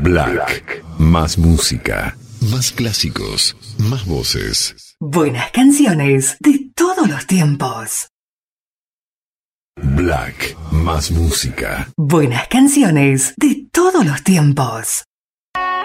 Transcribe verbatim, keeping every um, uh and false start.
Black. Más música. Más clásicos. Más voces. Buenas canciones de todos los tiempos. Black. Más música. Buenas canciones de todos los tiempos.